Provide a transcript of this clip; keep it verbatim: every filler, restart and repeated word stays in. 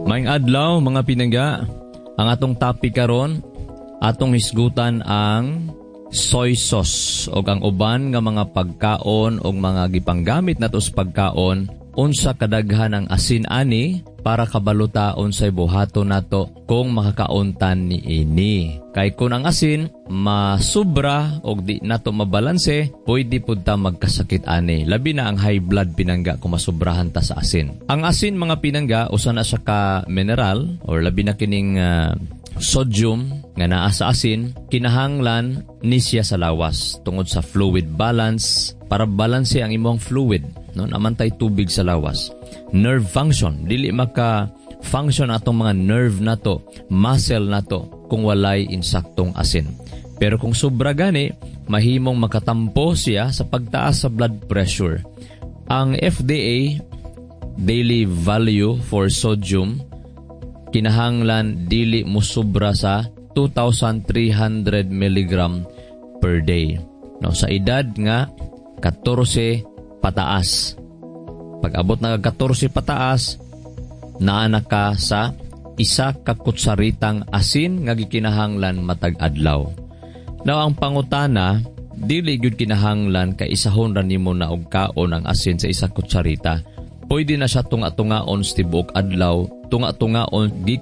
Maayong adlaw mga pinangga. Ang atong topic karon atong hisgutan ang soy sauce o ang uban nga mga pagkaon o mga gipanggamit nato sa pagkaon unsa kadaghan ang asin ani para kabaluta unsay buhaton nato kung makakauntan ni ini. Kay kung ang asin masubra o di nato mabalanse, pwede pud ta magkasakit ani. Labi na ang high blood pinangga kung masubrahan ta sa asin. Ang asin mga pinangga usa na siya ka mineral or labi na kining uh, sodium nga naa sa asin, kinahanglan ni siya sa lawas tungod sa fluid balance para balanse ang imong fluid, no? Namantay tubig sa lawas. Nerve function, dili maka function atong mga nerve nato, muscle nato kung walay insaktong asin. Pero kung sobra gani, mahimong makatampo siya sa pagtaas sa blood pressure. Ang F D A daily value for sodium kinahanglan dili musubra sa two thousand three hundred milligram per day. No, sa edad nga fourteen pataas. Pag abot na fourteen pataas, naana ka sa isa ka kutsaritang asin nga gikinahanglan matag adlaw. Now ang pangutana, dili gyud kinahanglan kay isahon ra nimo na og kaon ang asin sa isa kutsarita. Pwede na siya tunga-tungaon sa tibuok adlaw, tunga-tungaon